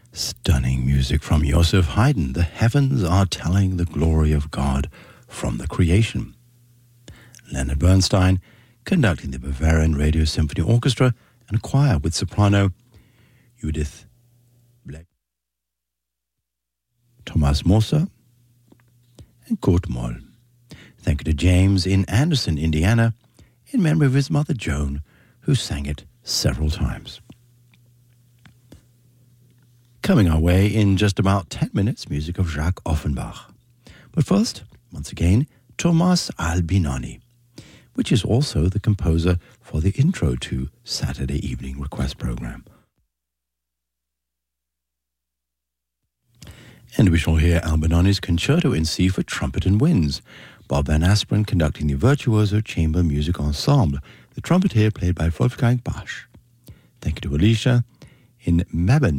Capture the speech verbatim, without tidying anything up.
Stunning music from Joseph Haydn. The heavens are telling the glory of God from the creation. Leonard Bernstein conducting the Bavarian Radio Symphony Orchestra and choir with soprano Judith Black, Thomas Moser, and Kurt Moll. Thank you to James in Anderson, Indiana, in memory of his mother Joan, who sang it several times. Coming our way in just about ten minutes, music of Jacques Offenbach. But first, once again, Thomas Albinoni, which is also the composer for the intro to Saturday Evening Request Program. And we shall hear Albinoni's Concerto in C for trumpet and winds, Bob Van Asperen conducting the Virtuoso Chamber Music Ensemble, the trumpet here played by Wolfgang Basch. Thank you to Alicia in Mabon,